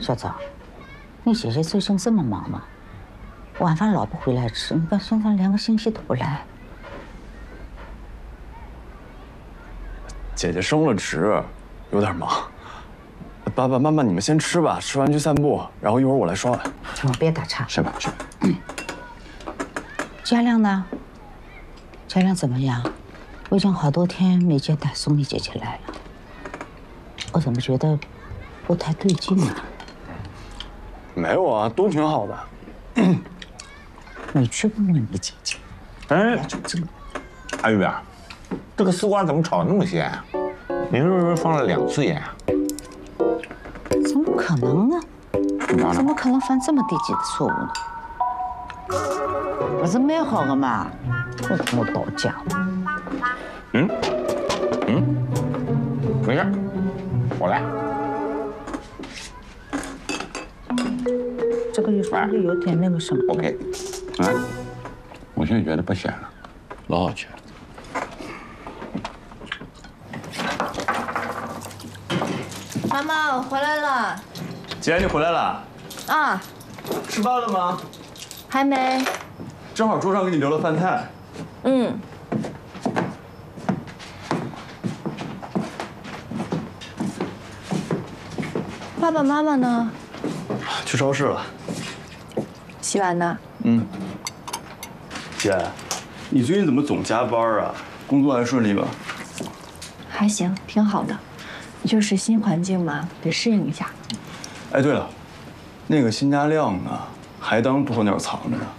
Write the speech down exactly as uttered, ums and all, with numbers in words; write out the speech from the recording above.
小枣，你姐姐最近这么忙吗？晚饭老不回来吃，你看现在连个信息都不来。 姐姐升了职，有点忙。爸爸妈妈，你们先吃吧，吃完去散步，然后一会儿我来刷碗。 我别打岔。 是吧？是。 嗯。佳亮呢？佳亮怎么样？我已经好多天没见他送你姐姐来了，我怎么觉得不太对劲啊？ 没有啊，都挺好的。 你去问问你姐姐。 哎，阿玉啊，这个丝瓜怎么炒得那么咸啊？你是不是放了两次盐啊？ 怎么可能呢？怎么可能犯这么低级的错误呢？不是蛮好的嘛，我跟我倒架。 嗯嗯，没事，我来。 这个有时候有点那个什么。 OK， 来，我现在觉得不咸了， 老好吃。 妈妈，我回来了。 姐，你回来了。 啊。 吃饭了吗？ 还没。 正好桌上给你留了饭菜。 嗯。爸爸妈妈呢？ 去超市了。 洗碗呢？ 嗯。姐，你最近怎么总加班啊？工作还顺利吗？ 还行，挺好的。就是新环境嘛，得适应一下。 哎，对了，那个辛家亮呢？还当鸵鸟藏着呢。